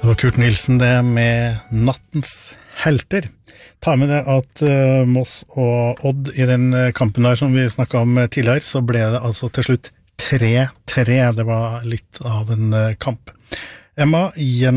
Og Kurt Nilsen det med Nattens helter. Ta med det at Moss og Odd I den kampen der som vi snakket om tidligere, så ble det altså til slutt 3-3. Det var litt av en kamp. Emma,